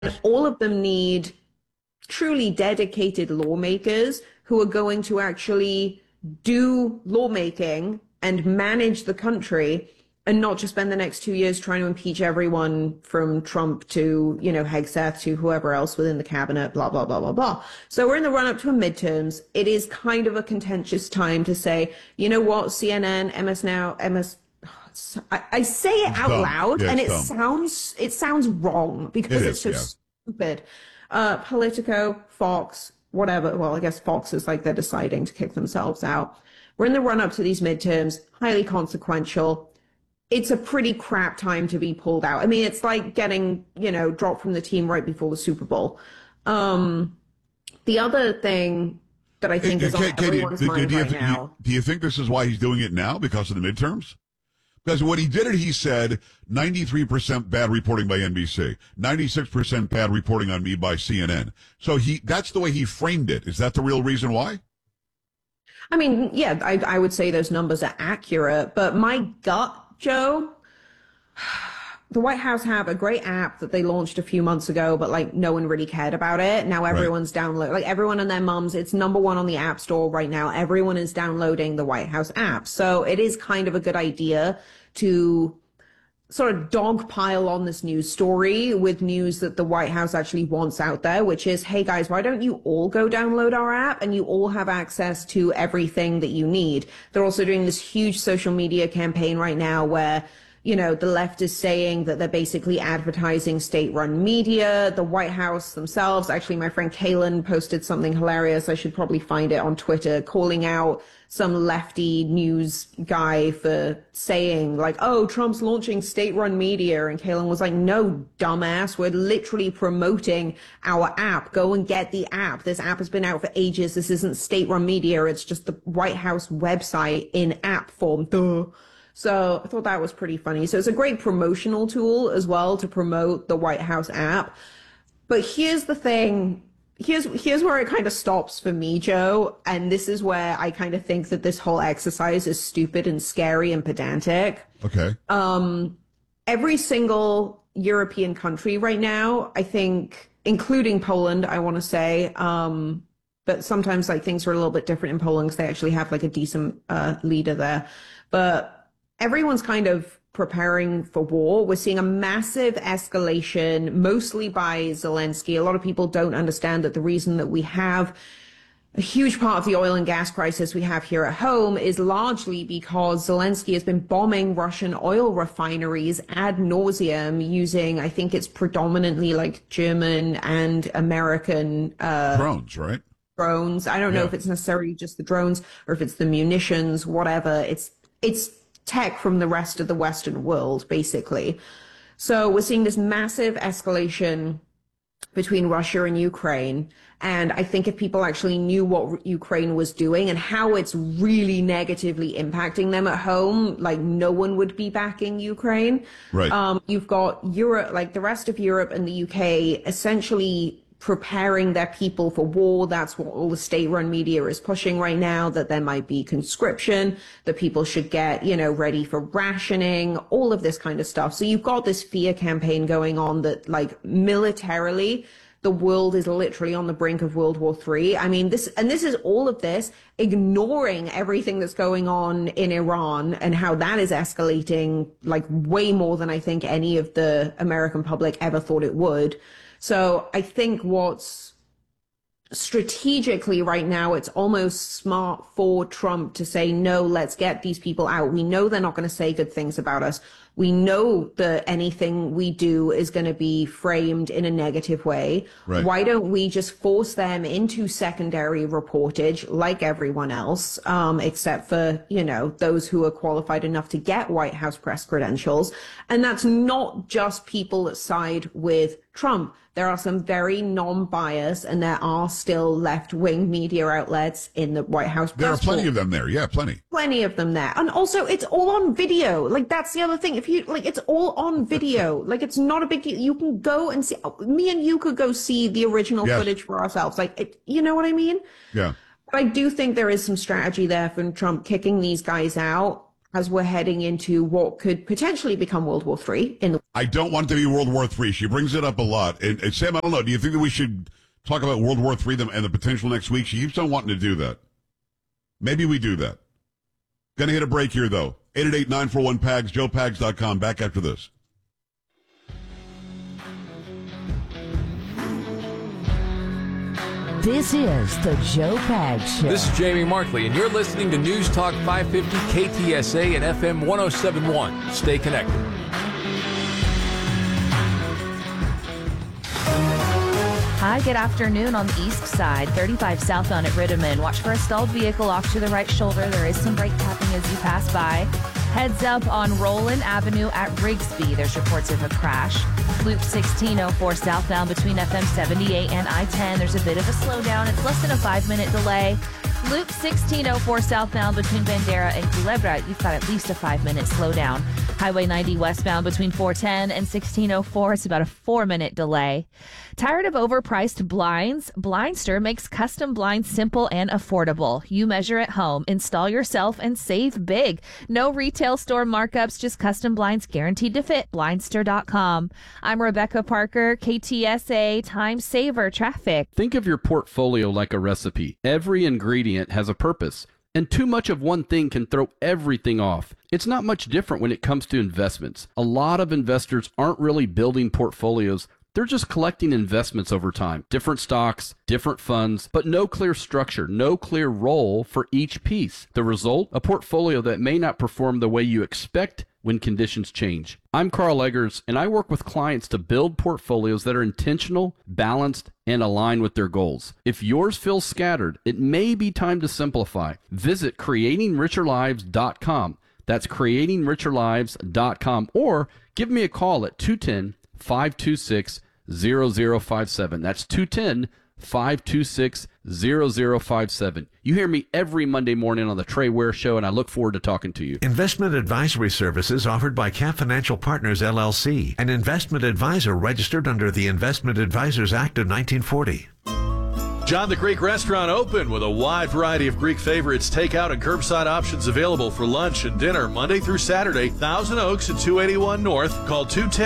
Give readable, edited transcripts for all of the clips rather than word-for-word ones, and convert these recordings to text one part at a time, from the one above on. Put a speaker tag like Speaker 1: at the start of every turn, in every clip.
Speaker 1: all of them need truly dedicated lawmakers who are going to actually do lawmaking and manage the country and not just spend the next 2 years trying to impeach everyone from Trump to, Hegseth to whoever else within the cabinet, blah, blah, blah, blah, blah. So we're in the run up to a midterms. It is kind of a contentious time to say, you know what, CNN, MS Now, I say it out loud and it sounds wrong because it's so stupid. Politico, Fox, whatever. Well, I guess Fox is like they're deciding to kick themselves out. We're in the run up to these midterms, highly consequential. It's a pretty crap time to be pulled out. I mean, it's like getting, dropped from the team right before the Super Bowl. The other thing that I think is on everyone's mind right now.
Speaker 2: Do you think this is why he's doing it now, because of the midterms? Because when he did it, he said 93% bad reporting by NBC, 96% bad reporting on me by CNN. So that's the way he framed it. Is that the real reason why?
Speaker 1: I mean, yeah, I would say those numbers are accurate, but my gut, Joe, the White House have a great app that they launched a few months ago, but no one really cared about it. Now everyone's downloading, everyone and their mums, it's #1 on the App Store right now. Everyone is downloading the White House app. So it is kind of a good idea to sort of dogpile on this news story with news that the White House actually wants out there, which is, hey guys, why don't you all go download our app and you all have access to everything that you need? They're also doing this huge social media campaign right now where, the left is saying that they're basically advertising state-run media. The White House themselves, actually, my friend Kaylin posted something hilarious. I should probably find it on Twitter, calling out some lefty news guy for saying oh, Trump's launching state-run media. And Kaylin was like, no, dumbass, we're literally promoting our app. Go and get the app. This app has been out for ages. This isn't state-run media. It's just the White House website in app form. Duh. So I thought that was pretty funny. So it's a great promotional tool as well to promote the White House app. But here's the thing. Here's where it kind of stops for me, Joe. And this is where I kind of think that this whole exercise is stupid and scary and pedantic.
Speaker 2: Okay.
Speaker 1: Every single European country right now, I think, including Poland, I want to say, but sometimes things are a little bit different in Poland because they actually have a decent leader there. But everyone's kind of preparing for war. We're seeing a massive escalation, mostly by Zelensky. A lot of people don't understand that the reason that we have a huge part of the oil and gas crisis we have here at home is largely because Zelensky has been bombing Russian oil refineries ad nauseum using, I think it's predominantly German and American
Speaker 2: drones, right?
Speaker 1: Drones. I don't know if it's necessarily just the drones or if it's the munitions, whatever. It's tech from the rest of the Western world, basically. So we're seeing this massive escalation between Russia and Ukraine. And I think if people actually knew what Ukraine was doing and how it's really negatively impacting them at home, no one would be backing Ukraine.
Speaker 2: Right.
Speaker 1: You've got Europe, the rest of Europe and the UK essentially preparing their people for war. That's what all the state-run media is pushing right now, that there might be conscription, that people should get, ready for rationing, all of this kind of stuff. So you've got this fear campaign going on that, militarily, the world is literally on the brink of World War III. I mean, this is all of this ignoring everything that's going on in Iran and how that is escalating, way more than I think any of the American public ever thought it would. So I think what's strategically right now, it's almost smart for Trump to say, no, let's get these people out. We know they're not going to say good things about us. We know that anything we do is going to be framed in a negative way.
Speaker 2: Right.
Speaker 1: Why don't we just force them into secondary reportage like everyone else, except for, those who are qualified enough to get White House press credentials. And that's not just people that side with Trump. There are some very non-biased and there are still left-wing media outlets in the White House.
Speaker 2: There are plenty of them there. Yeah, plenty.
Speaker 1: Plenty of them there. And also it's all on video. That's the other thing. If you it's all on video. It's not a big deal. You can go and see, me and you could go see the original footage for ourselves. You know what I mean?
Speaker 2: Yeah.
Speaker 1: But I do think there is some strategy there from Trump kicking these guys out. as we're heading into what could potentially become World War III.
Speaker 2: I don't want it to be World War III. She brings it up a lot. And Sam, I don't know. Do you think that we should talk about World War III and the potential next week? She keeps on wanting to do that. Maybe we do that. Gonna hit a break here, though. 888-941-PAGS, joepags.com. Back after this.
Speaker 3: This is the Joe Pags Show.
Speaker 4: This is Jamie Markley, and you're listening to News Talk 550 KTSA and FM 1071. Stay connected.
Speaker 3: Hi, good afternoon on the east side. 35 southbound at Rittiman. Watch for a stalled vehicle off to the right shoulder. There is some brake tapping as you pass by. Heads up on Roland Avenue at Rigsby. There's reports of a crash. Loop 1604 southbound between FM 78 and I-10. There's a bit of a slowdown. It's less than a 5-minute delay. Loop 1604 southbound between Bandera and Culebra. You've got at least a 5-minute slowdown. Highway 90 westbound between 410 and 1604. It's about a 4-minute delay. Tired of overpriced blinds? Blindster makes custom blinds simple and affordable. You measure at home, install yourself, and save big. No retail store markups, just custom blinds guaranteed to fit. Blindster.com. I'm Rebecca Parker, KTSA Time Saver Traffic.
Speaker 5: Think of your portfolio like a recipe. Every ingredient has a purpose, and too much of one thing can throw everything off. It's not much different when it comes to investments. A lot of investors aren't really building portfolios. They're just collecting investments over time. Different stocks, different funds, but no clear structure, no clear role for each piece. The result? A portfolio that may not perform the way you expect when conditions change. I'm Carl Eggers, and I work with clients to build portfolios that are intentional, balanced, and aligned with their goals. If yours feels scattered, it may be time to simplify. Visit creatingricherlives.com. That's creatingricherlives.com, or give me a call at 210-526-0057. That's 210-526-0057. You hear me every Monday morning on the Trey Ware Show, and I look forward to talking to you.
Speaker 6: Investment advisory services offered by Camp Financial Partners, LLC, an investment advisor registered under the Investment Advisors Act of 1940.
Speaker 7: John the Greek Restaurant open with a wide variety of Greek favorites, takeout and curbside options available for lunch and dinner Monday through Saturday. Thousand Oaks at 281 North. Call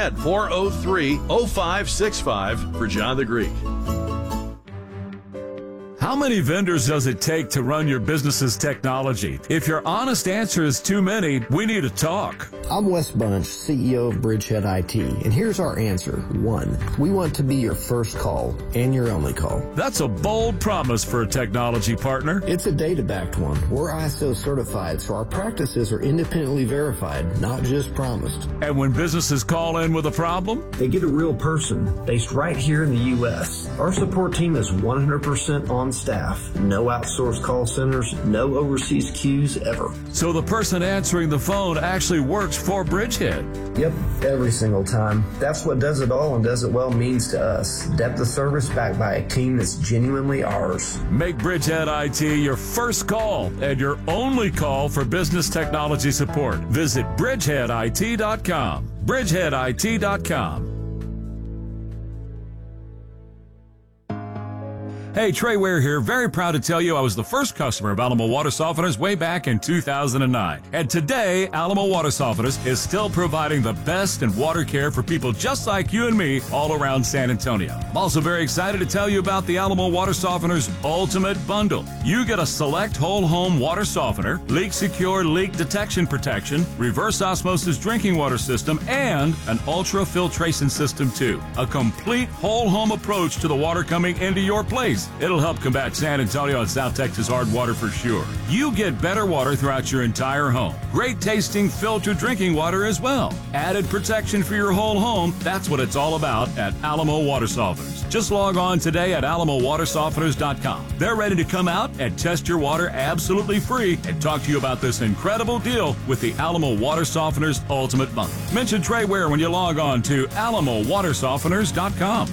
Speaker 7: 210-403-0565 for John the Greek.
Speaker 8: How many vendors does it take to run your business's technology? If your honest answer is too many, we need to talk.
Speaker 9: I'm Wes Bunch, CEO of Bridgehead IT, and here's our answer. 1, we want to be your first call and your only call.
Speaker 8: That's a bold promise for a technology partner.
Speaker 9: It's a data-backed one. We're ISO certified, so our practices are independently verified, not just promised.
Speaker 8: And when businesses call in with a problem,
Speaker 9: they get a real person based right here in the U.S. Our support team is 100% on staff. No outsourced call centers, no overseas queues ever.
Speaker 8: So the person answering the phone actually works for Bridgehead.
Speaker 9: Yep, every single time. That's what does it all and does it well means to us. Depth of service backed by a team that's genuinely ours.
Speaker 8: Make Bridgehead IT your first call and your only call for business technology support. Visit bridgeheadit.com. bridgeheadit.com. Hey, Trey Ware here. Very proud to tell you I was the first customer of Alamo Water Softeners way back in 2009. And today, Alamo Water Softeners is still providing the best in water care for people just like you and me all around San Antonio. I'm also very excited to tell you about the Alamo Water Softeners Ultimate Bundle. You get a select whole home water softener, leak secure leak detection protection, reverse osmosis drinking water system, and an ultra filtration system too. A complete whole home approach to the water coming into your place. It'll help combat San Antonio and South Texas hard water for sure. You get better water throughout your entire home. Great tasting filtered drinking water as well. Added protection for your whole home. That's what it's all about at Alamo Water Softeners. Just log on today at alamowatersofteners.com. They're ready to come out and test your water absolutely free and talk to you about this incredible deal with the Alamo Water Softeners Ultimate Bundle. Mention Trey Ware when you log on to alamowatersofteners.com.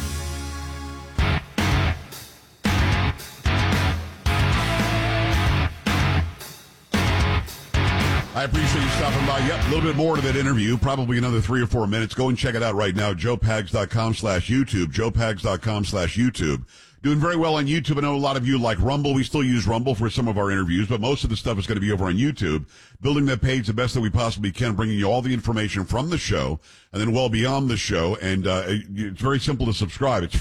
Speaker 2: I appreciate you stopping by. Yep, a little bit more to that interview, probably another 3 or 4 minutes. Go and check it out right now, joepags.com/YouTube, joepags.com/YouTube. Doing very well on YouTube. I know a lot of you like Rumble. We still use Rumble for some of our interviews, but most of the stuff is going to be over on YouTube. Building that page the best that we possibly can, bringing you all the information from the show and then well beyond the show. And it's very simple to subscribe. It's